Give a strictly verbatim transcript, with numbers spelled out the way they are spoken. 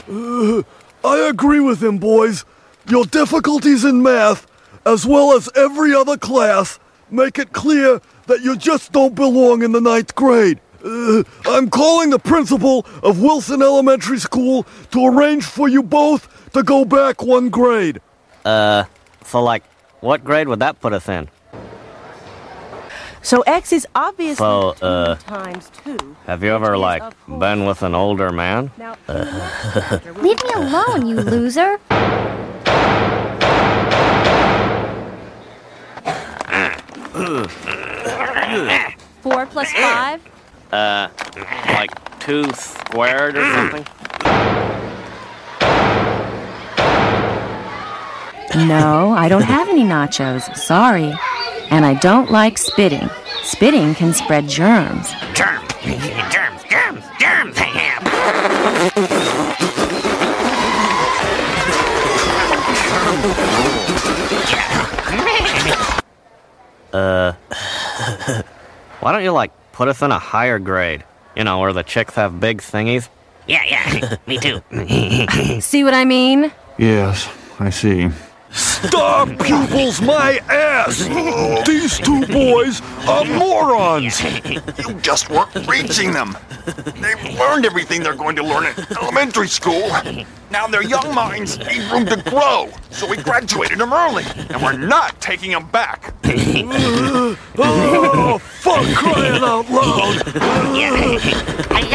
Uh, I agree with him, boys. Your difficulties in math, as well as every other class, make it clear that you just don't belong in the ninth grade. Uh, I'm calling the principal of Wilson Elementary School to arrange for you both to go back one grade. Uh, so like, what grade would that put us in? So X is obviously So, uh, two times two. Have you ever, like, been with an older man? Now, Leave me alone, you loser. Four plus five? Uh, like two squared or something? No, I don't have any nachos. Sorry. And I don't like spitting. Spitting can spread germs. Germs, germs, germs, germs, I have. Uh, why don't you, like, put us in a higher grade? You know, where the chicks have big thingies? Yeah, yeah, me too. See what I mean? Yes, I see. Stop, pupils, my ass! These two boys are morons! You just weren't reaching them. They've learned everything they're going to learn at elementary school. Now their young minds need room to grow, so we graduated them early, and we're not taking them back. Oh, fuck, crying out loud! Yeah.